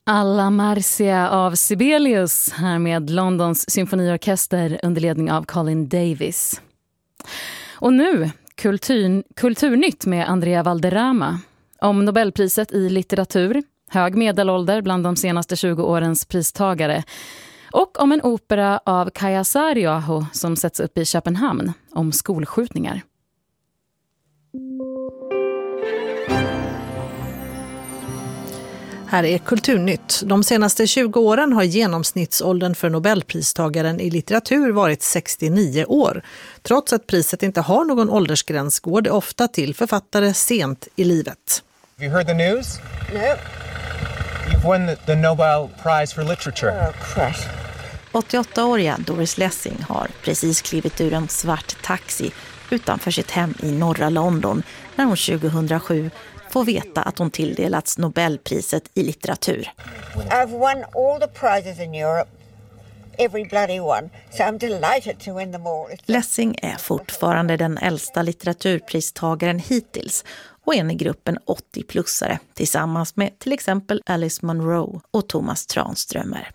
Alla Marcia av Sibelius här med Londons symfoniorkester under ledning av Colin Davis. Och nu kulturnytt med Andrea Valderrama om Nobelpriset i litteratur, hög medelålder bland de senaste 20 årens pristagare och om en opera av Kaija Saariaho som sätts upp i Köpenhamn om skolskjutningar. Här är Kulturnytt. De senaste 20 åren har genomsnittsåldern för Nobelpristagaren i litteratur varit 69 år. Trots att priset inte har någon åldersgräns går det ofta till författare sent i livet. Have you heard the news? No. You've won the Nobel Prize for Literature. Oh, crush. 88-åriga Doris Lessing har precis klivit ur en svart taxi utanför sitt hem i norra London när hon 2007 får veta att hon tilldelats Nobelpriset i litteratur. I've won all the prizes in Europe. Every bloody one. So I'm delighted to win them all. Lessing är fortfarande den äldsta litteraturpristagaren hittills och en i gruppen 80-plussare tillsammans med till exempel Alice Munro och Thomas Tranströmer.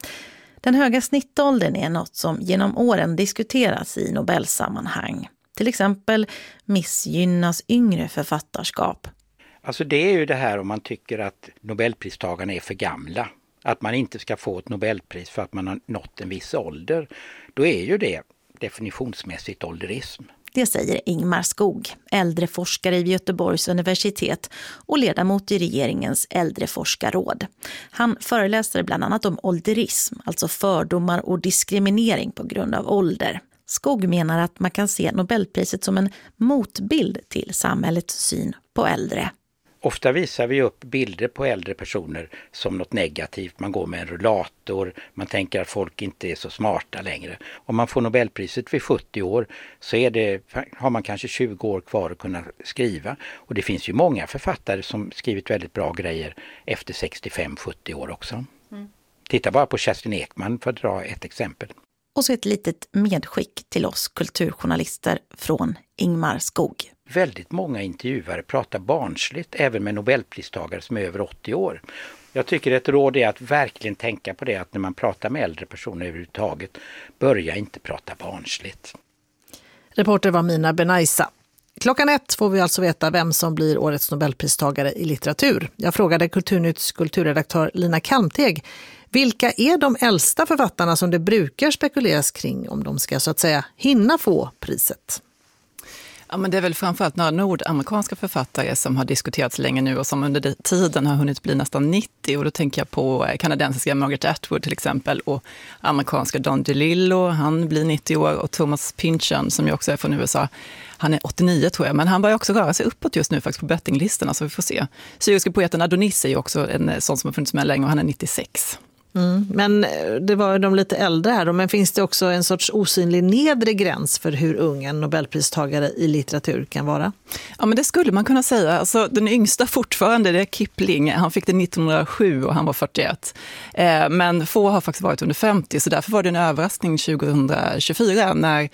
Den höga snittåldern är något som genom åren diskuteras i Nobelsammanhang. Till exempel missgynnas yngre författarskap. Alltså det är ju det här om man tycker att Nobelpristagarna är för gamla. Att man inte ska få ett Nobelpris för att man har nått en viss ålder. Då är ju det definitionsmässigt ålderism. Det säger Ingmar Skog, äldreforskare vid Göteborgs universitet och ledamot i regeringens äldreforskarråd. Han föreläser bland annat om ålderism, alltså fördomar och diskriminering på grund av ålder. Skog menar att man kan se Nobelpriset som en motbild till samhällets syn på äldre. Ofta visar vi upp bilder på äldre personer som något negativt. Man går med en rullator, man tänker att folk inte är så smarta längre. Om man får Nobelpriset vid 70 år så har man kanske 20 år kvar att kunna skriva. Och det finns ju många författare som skrivit väldigt bra grejer efter 65-70 år också. Titta bara på Kerstin Ekman för att dra ett exempel. Och så ett litet medskick till oss kulturjournalister från Ingmar Skog. Väldigt många intervjuare pratar barnsligt, även med Nobelpristagare som är över 80 år. Jag tycker ett råd är att verkligen tänka på det, att när man pratar med äldre personer överhuvudtaget, börja inte prata barnsligt. Reporter var Mina Benaisa. 1:00 får vi alltså veta vem som blir årets Nobelpristagare i litteratur. Jag frågade Kulturnytts kulturredaktör Lina Kalmteg, vilka är de äldsta författarna som det brukar spekuleras kring om de ska så att säga hinna få priset? Ja, men det är väl framförallt några nordamerikanska författare som har diskuterats länge nu och som under tiden har hunnit bli nästan 90. Och då tänker jag på kanadensiska Margaret Atwood till exempel och amerikanska Don DeLillo, han blir 90 år, och Thomas Pynchon som ju också är från USA, han är 89 tror jag, men han börjar också röra sig uppåt just nu faktiskt på bettinglistorna, så vi får se. Syriska poeten Adonis är ju också en sån som har funnits med länge och han är 96. Men det var de lite äldre här då, men finns det också en sorts osynlig nedre gräns för hur ung en Nobelpristagare i litteratur kan vara? Ja, men det skulle man kunna säga. Alltså, den yngsta fortfarande, det är Kipling. Han fick det 1907 och han var 41. Men få har faktiskt varit under 50, så därför var det en överraskning 2024 när